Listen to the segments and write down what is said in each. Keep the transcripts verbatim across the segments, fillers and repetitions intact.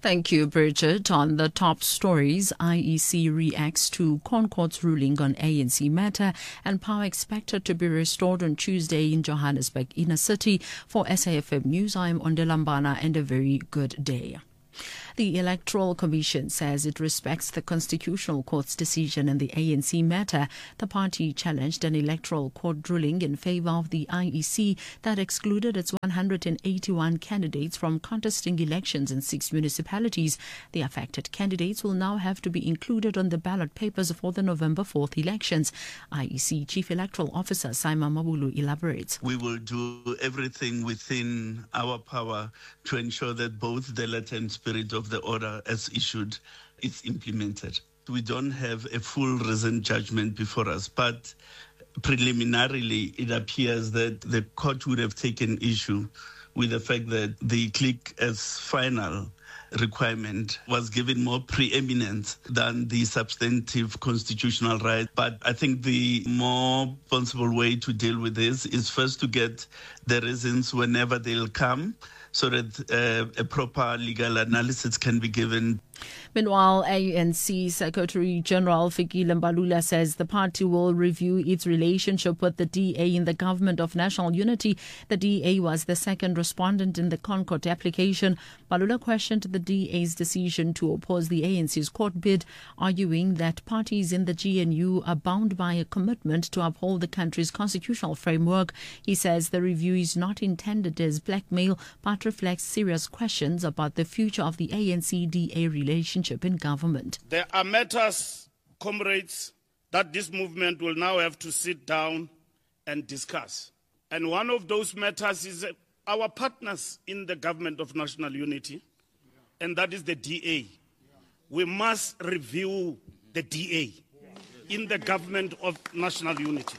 Thank you, Bridget. On the top stories, I E C reacts to ConCourt's ruling on A N C matter, and power expected to be restored on Tuesday in Johannesburg inner city. For S A F M News, I am Onde Lambana, and a very good day. The Electoral Commission says it respects the Constitutional Court's decision in the A N C matter. The party challenged an electoral court ruling in favor of the I E C that excluded its one hundred eighty-one candidates from contesting elections in six municipalities. The affected candidates will now have to be included on the ballot papers for the November fourth elections. I E C Chief Electoral Officer Simon Mabulu elaborates. We will do everything within our power to ensure that both the letter and spirit of the order as issued is implemented. We don't have a full reasoned judgment before us, but preliminarily it appears that the court would have taken issue with the fact that the click as final requirement was given more preeminence than the substantive constitutional right. But I think the more responsible way to deal with this is first to get the reasons whenever they'll come, so that uh, a proper legal analysis can be given. Meanwhile, A N C Secretary General Fikile Mbalula says the party will review its relationship with the D A in the Government of National Unity. The D A was the second respondent in the ConCourt application. Mbalula questioned the D A's decision to oppose the A N C's court bid, arguing that parties in the G N U are bound by a commitment to uphold the country's constitutional framework. He says the review is not intended as blackmail, but reflects serious questions about the future of the A N C D A relationship in government. There are matters, comrades, that this movement will now have to sit down and discuss. And one of those matters is our partners in the Government of National Unity, and that is the D A. We must review the D A in the Government of National Unity.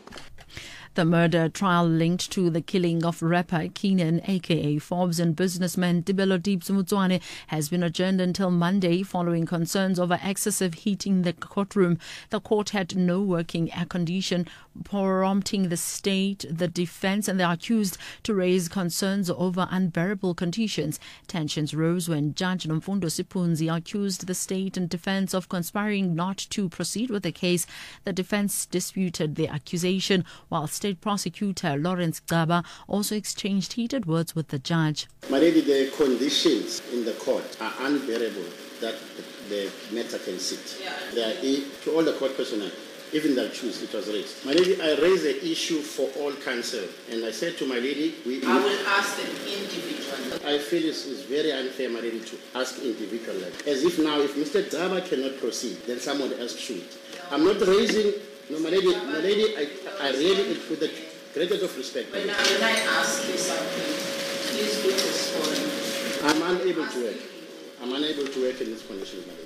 The murder trial linked to the killing of rapper Keenan, aka Forbes, and businessman Tibelo Deeps Mutswane has been adjourned until Monday following concerns over excessive heat in the courtroom. The court had no working air condition, prompting the state, the defense, and the accused to raise concerns over unbearable conditions. Tensions rose when Judge Nomfundo Sipunzi accused the state and defense of conspiring not to proceed with the case. The defense disputed the accusation, while State Prosecutor Lawrence Gaba also exchanged heated words with the judge. My lady, the conditions in the court are unbearable that the matter can sit. Yeah. There are, to all the court personnel, even the accused, it was raised. My lady, I raised the issue for all counsel, and I said to my lady, we, I will ask them individually. I feel it's, it's very unfair, my lady, to ask individually. As if now, if Mister Daba cannot proceed, then someone else should. I'm not raising. No, my lady, my lady, I, I really, with the greatest of respect. When I, when I ask you something, please do respond. I'm unable to work. I'm unable to work in this condition, my lady.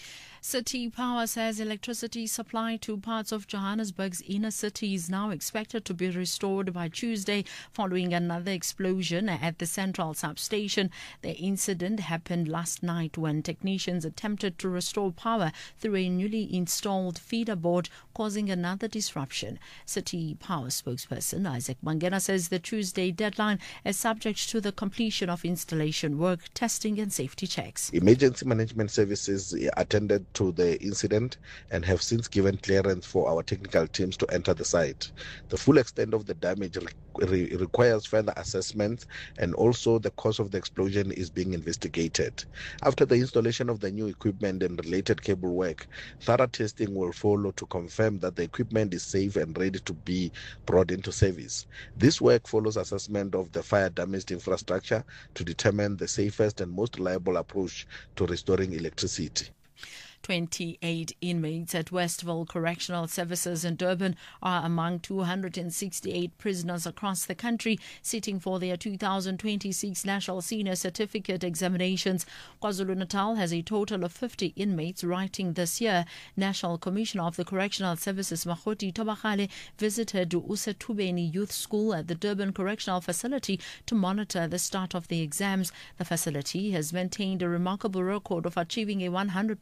City Power says electricity supply to parts of Johannesburg's inner city is now expected to be restored by Tuesday following another explosion at the central substation. The incident happened last night when technicians attempted to restore power through a newly installed feeder board, causing another disruption. City Power spokesperson Isaac Mangena says the Tuesday deadline is subject to the completion of installation work, testing and safety checks. Emergency management services attended to the incident and have since given clearance for our technical teams to enter the site. The full extent of the damage re- requires further assessment, and also the cause of the explosion is being investigated. After the installation of the new equipment and related cable work, thorough testing will follow to confirm that the equipment is safe and ready to be brought into service. This work follows assessment of the fire-damaged infrastructure to determine the safest and most reliable approach to restoring electricity. twenty-eight inmates at Westville Correctional Services in Durban are among two hundred sixty-eight prisoners across the country sitting for their two thousand twenty-six National Senior Certificate examinations. KwaZulu-Natal has a total of fifty inmates writing this year. National Commissioner of the Correctional Services Makgoti Tobakale visited Usetubeni Youth School at the Durban Correctional Facility to monitor the start of the exams. The facility has maintained a remarkable record of achieving a one hundred percent pass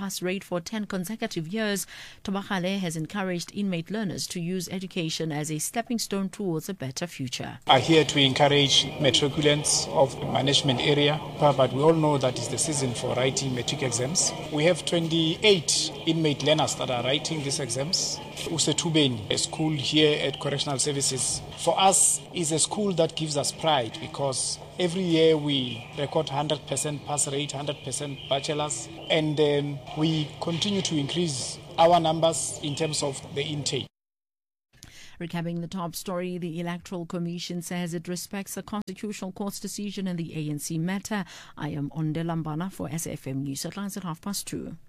pass rate for ten consecutive years. Tobakale has encouraged inmate learners to use education as a stepping stone towards a better future. I'm here to encourage matriculants of the management area, but we all know that it's the season for writing matric exams. We have twenty-eight inmate learners that are writing these exams. Usetubeni, a school here at Correctional Services, for us is a school that gives us pride because every year we record one hundred percent pass rate, one hundred percent bachelors, and um, we continue to increase our numbers in terms of the intake. Recapping the top story, the Electoral Commission says it respects the Constitutional Court's decision in the A N C matter. I am Onde Lambana for S A F M News. Headlines at half past two.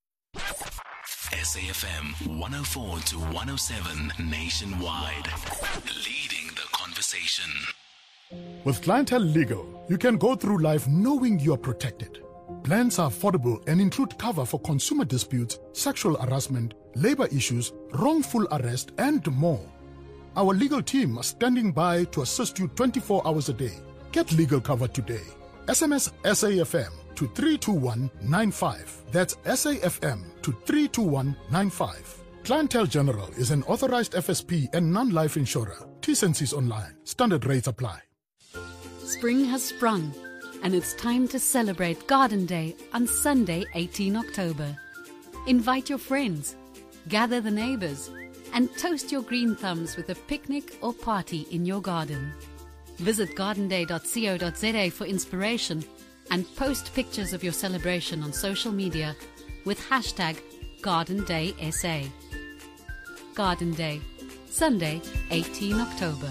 S A F M one oh four to one oh seven nationwide, leading the conversation. With Clientele Legal, you can go through life knowing you are protected. Plans are affordable and include cover for consumer disputes, sexual harassment, labor issues, wrongful arrest, and more. Our legal team are standing by to assist you twenty-four hours a day. Get legal cover today. S M S S A F M to three two one nine five. That's S A F M to three two one nine five. Clientele General is an authorized F S P and non-life insurer. T's and C's online. Standard rates apply. Spring has sprung, and it's time to celebrate Garden Day on Sunday, eighteenth October. Invite your friends, gather the neighbors, and toast your green thumbs with a picnic or party in your garden. Visit garden day dot co dot za for inspiration and post pictures of your celebration on social media with hashtag Garden Day S A. Garden Day, Sunday, eighteenth October.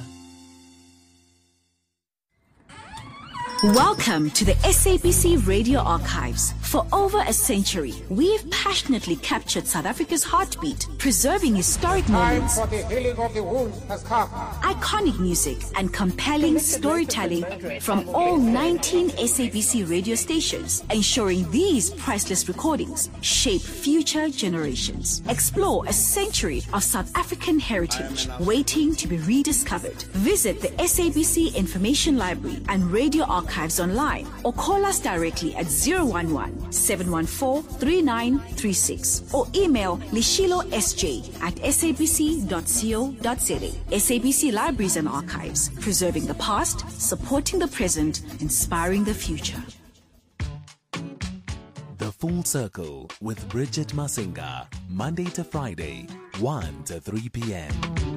Welcome to the S A B C Radio Archives. For over a century, we've passionately captured South Africa's heartbeat, preserving historic moments, Time for the healing of the wounds has come. iconic music, and compelling storytelling from all nineteen S A B C radio stations, ensuring these priceless recordings shape future generations. Explore a century of South African heritage waiting to be rediscovered. Visit the S A B C Information Library and Radio Archives online, or call us directly at zero one one, seven one four, three nine three six, or email lishilo s j at s a b c dot co dot za. S A B C Libraries and Archives, preserving the past, supporting the present, inspiring the future. The Full Circle with Bridget Masinga, Monday to Friday, one to three p.m.